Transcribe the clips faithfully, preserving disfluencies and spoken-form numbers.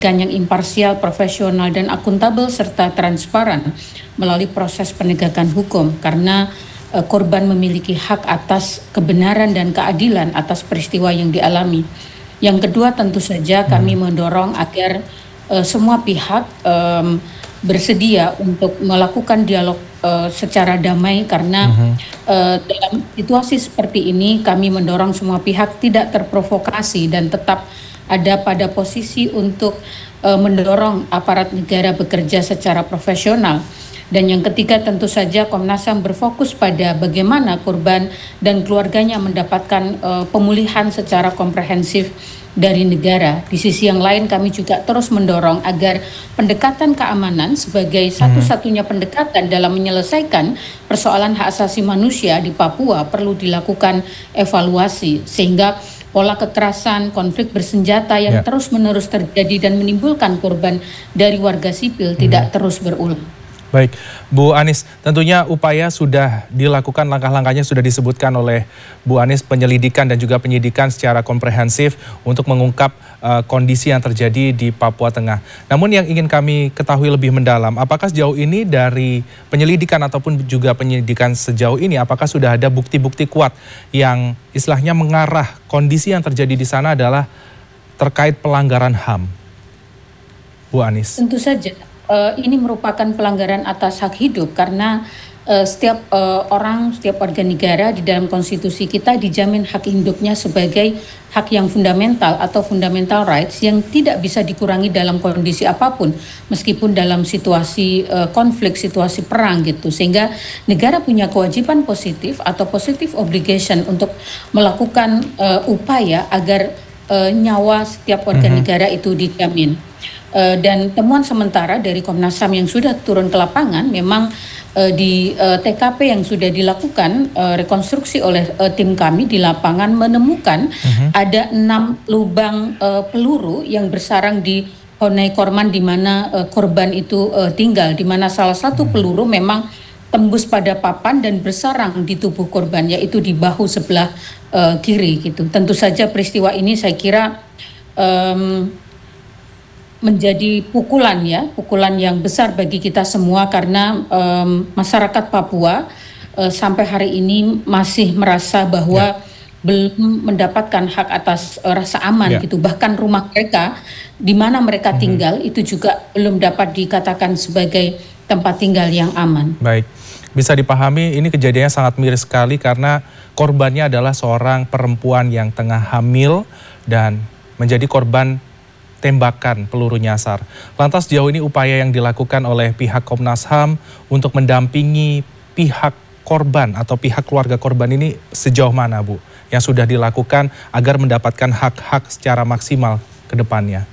yang imparsial, profesional, dan akuntabel serta transparan melalui proses penegakan hukum karena uh, korban memiliki hak atas kebenaran dan keadilan atas peristiwa yang dialami. Yang kedua, tentu saja kami mendorong agar uh, semua pihak um, bersedia untuk melakukan dialog uh, secara damai karena uh-huh. uh, dalam situasi seperti ini kami mendorong semua pihak tidak terprovokasi dan tetap ada pada posisi untuk uh, mendorong aparat negara bekerja secara profesional. Dan yang ketiga, tentu saja Komnas H A M berfokus pada bagaimana korban dan keluarganya mendapatkan uh, pemulihan secara komprehensif dari negara. Di sisi yang lain kami juga terus mendorong agar pendekatan keamanan sebagai satu-satunya pendekatan dalam menyelesaikan persoalan hak asasi manusia di Papua perlu dilakukan evaluasi sehingga pola kekerasan, konflik bersenjata yang yeah. terus-menerus terjadi dan menimbulkan korban dari warga sipil hmm. tidak terus berulang. Baik, Bu Anies, tentunya upaya sudah dilakukan, langkah-langkahnya sudah disebutkan oleh Bu Anies, penyelidikan dan juga penyidikan secara komprehensif untuk mengungkap uh, kondisi yang terjadi di Papua Tengah. Namun yang ingin kami ketahui lebih mendalam, apakah sejauh ini dari penyelidikan ataupun juga penyidikan sejauh ini, apakah sudah ada bukti-bukti kuat yang istilahnya mengarah kondisi yang terjadi di sana adalah terkait pelanggaran H A M? Bu Anies. Tentu saja. Uh, ini merupakan pelanggaran atas hak hidup karena uh, setiap uh, orang, setiap warga negara di dalam konstitusi kita dijamin hak hidupnya sebagai hak yang fundamental atau fundamental rights yang tidak bisa dikurangi dalam kondisi apapun meskipun dalam situasi uh, konflik, situasi perang gitu. Sehingga negara punya kewajiban positif atau positive obligation untuk melakukan uh, upaya agar uh, nyawa setiap warga mm-hmm. negara itu dijamin. Uh, dan temuan sementara dari Komnas H A M yang sudah turun ke lapangan memang uh, di uh, T K P yang sudah dilakukan uh, rekonstruksi oleh uh, tim kami di lapangan menemukan uh-huh. ada enam lubang uh, peluru yang bersarang di Honai Korman di mana uh, korban itu uh, tinggal, di mana salah satu uh-huh. peluru memang tembus pada papan dan bersarang di tubuh korban, yaitu di bahu sebelah uh, kiri gitu. Tentu saja peristiwa ini saya kira um, menjadi pukulan ya, pukulan yang besar bagi kita semua karena um, masyarakat Papua uh, sampai hari ini masih merasa bahwa ya. belum mendapatkan hak atas uh, rasa aman ya. gitu. Bahkan rumah mereka di mana mereka hmm. tinggal itu juga belum dapat dikatakan sebagai tempat tinggal yang aman. Baik, bisa dipahami ini kejadiannya sangat miris sekali karena korbannya adalah seorang perempuan yang tengah hamil dan menjadi korban tembakan peluru nyasar. Lantas sejauh ini upaya yang dilakukan oleh pihak Komnas H A M untuk mendampingi pihak korban atau pihak keluarga korban ini sejauh mana, Bu? Yang sudah dilakukan agar mendapatkan hak-hak secara maksimal ke depannya?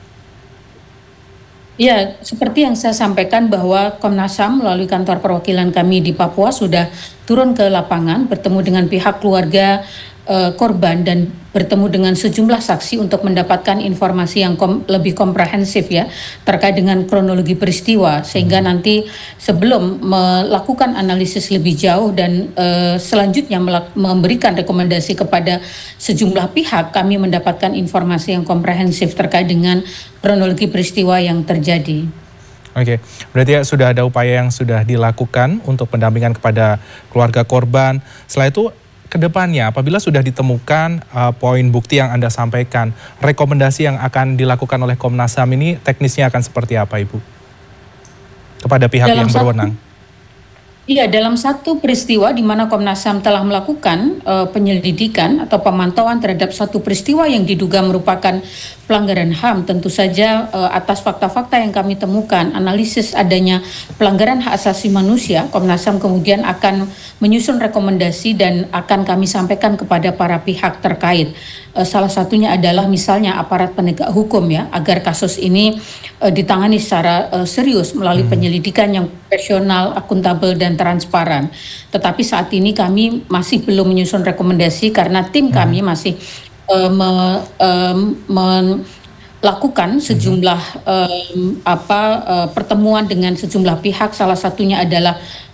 Ya, seperti yang saya sampaikan bahwa Komnas H A M melalui kantor perwakilan kami di Papua sudah turun ke lapangan, bertemu dengan pihak keluarga uh, korban dan bertemu dengan sejumlah saksi untuk mendapatkan informasi yang kom, lebih komprehensif ya terkait dengan kronologi peristiwa sehingga nanti sebelum melakukan analisis lebih jauh dan uh, selanjutnya melak, memberikan rekomendasi kepada sejumlah pihak, kami mendapatkan informasi yang komprehensif terkait dengan kronologi peristiwa yang terjadi. Oke, berarti ya sudah ada upaya yang sudah dilakukan untuk pendampingan kepada keluarga korban. Setelah itu kedepannya apabila sudah ditemukan uh, poin bukti yang Anda sampaikan, rekomendasi yang akan dilakukan oleh Komnas H A M ini teknisnya akan seperti apa, Ibu? Kepada pihak dalam yang berwenang. Iya, dalam satu peristiwa di mana Komnas H A M telah melakukan uh, penyelidikan atau pemantauan terhadap satu peristiwa yang diduga merupakan pelanggaran H A M, tentu saja uh, atas fakta-fakta yang kami temukan, analisis adanya pelanggaran hak asasi manusia, Komnas H A M kemudian akan menyusun rekomendasi dan akan kami sampaikan kepada para pihak terkait. Uh, salah satunya adalah misalnya aparat penegak hukum ya, agar kasus ini uh, ditangani secara uh, serius melalui hmm. penyelidikan yang profesional, akuntabel dan transparan. Tetapi saat ini kami masih belum menyusun rekomendasi karena tim hmm. kami masih uh, me, um, melakukan sejumlah um, apa uh, pertemuan dengan sejumlah pihak. Salah satunya adalah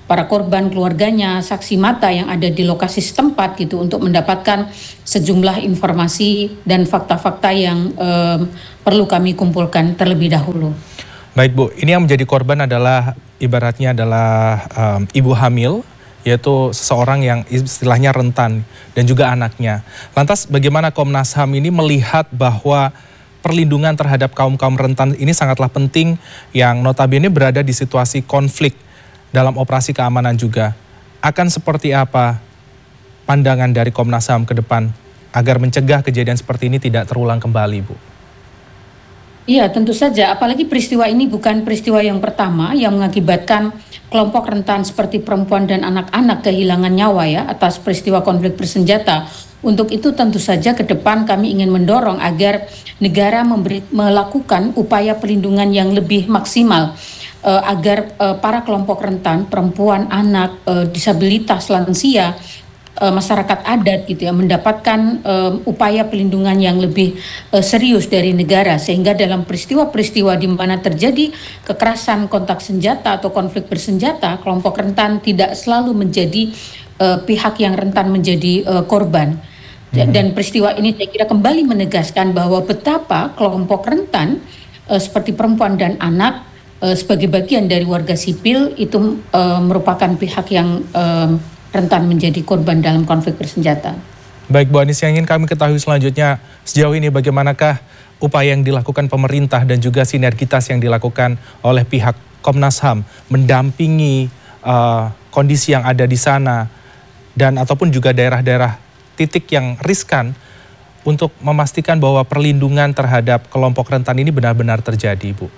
para korban, keluarganya, saksi mata yang ada di lokasi setempat gitu untuk mendapatkan sejumlah informasi dan fakta-fakta yang um, perlu kami kumpulkan terlebih dahulu. Baik Bu, ini yang menjadi korban adalah ibaratnya adalah um, ibu hamil, yaitu seseorang yang istilahnya rentan dan juga anaknya. Lantas bagaimana Komnas H A M ini melihat bahwa perlindungan terhadap kaum-kaum rentan ini sangatlah penting yang notabene berada di situasi konflik dalam operasi keamanan juga. Akan seperti apa pandangan dari Komnas H A M ke depan agar mencegah kejadian seperti ini tidak terulang kembali, Bu? Iya, tentu saja. Apalagi peristiwa ini bukan peristiwa yang pertama yang mengakibatkan kelompok rentan seperti perempuan dan anak-anak kehilangan nyawa ya atas peristiwa konflik bersenjata. Untuk itu tentu saja ke depan kami ingin mendorong agar negara memberi, melakukan upaya perlindungan yang lebih maksimal uh, agar uh, para kelompok rentan, perempuan, anak, uh, disabilitas, lansia, Uh, masyarakat adat gitu ya mendapatkan uh, upaya pelindungan yang lebih uh, serius dari negara, sehingga dalam peristiwa-peristiwa di mana terjadi kekerasan kontak senjata atau konflik bersenjata, kelompok rentan tidak selalu menjadi uh, pihak yang rentan menjadi uh, korban. Hmm. Dan peristiwa ini saya kira kembali menegaskan bahwa betapa kelompok rentan uh, seperti perempuan dan anak uh, sebagai bagian dari warga sipil itu uh, merupakan pihak yang uh, rentan menjadi korban dalam konflik bersenjata. Baik Bu Anis, yang ingin kami ketahui selanjutnya sejauh ini bagaimanakah upaya yang dilakukan pemerintah dan juga sinergitas yang dilakukan oleh pihak Komnas H A M mendampingi uh, kondisi yang ada di sana dan ataupun juga daerah-daerah titik yang riskan untuk memastikan bahwa perlindungan terhadap kelompok rentan ini benar-benar terjadi, Bu?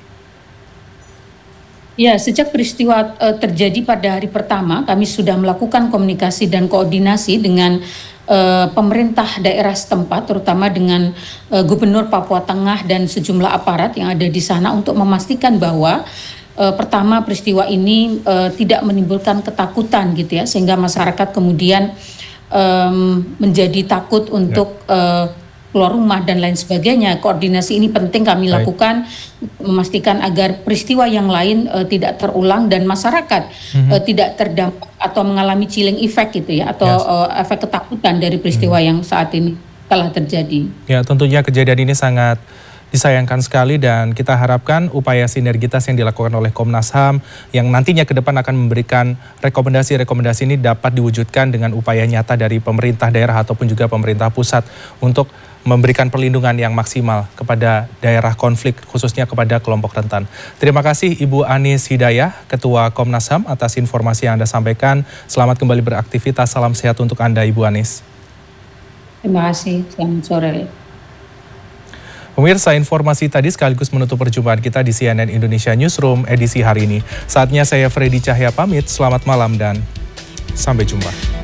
Ya, sejak peristiwa uh, terjadi pada hari pertama, kami sudah melakukan komunikasi dan koordinasi dengan uh, pemerintah daerah setempat, terutama dengan uh, Gubernur Papua Tengah dan sejumlah aparat yang ada di sana untuk memastikan bahwa uh, pertama peristiwa ini uh, tidak menimbulkan ketakutan gitu ya, sehingga masyarakat kemudian um, menjadi takut untuk uh, keluar rumah dan lain sebagainya. Koordinasi ini penting kami Baik. lakukan memastikan agar peristiwa yang lain uh, tidak terulang dan masyarakat mm-hmm. uh, tidak terdampak atau mengalami chilling effect gitu ya, atau yes. uh, efek ketakutan dari peristiwa mm-hmm. yang saat ini telah terjadi. Ya, tentunya kejadian ini sangat disayangkan sekali dan kita harapkan upaya sinergitas yang dilakukan oleh Komnas H A M yang nantinya ke depan akan memberikan rekomendasi-rekomendasi ini dapat diwujudkan dengan upaya nyata dari pemerintah daerah ataupun juga pemerintah pusat untuk memberikan perlindungan yang maksimal kepada daerah konflik, khususnya kepada kelompok rentan. Terima kasih Ibu Anis Hidayah, Ketua Komnas H A M atas informasi yang Anda sampaikan. Selamat kembali beraktivitas, salam sehat untuk Anda Ibu Anis. Terima kasih, selamat sore. Pemirsa, informasi tadi sekaligus menutup perjumpaan kita di C N N Indonesia Newsroom edisi hari ini. Saatnya saya Freddy Cahya pamit, selamat malam dan sampai jumpa.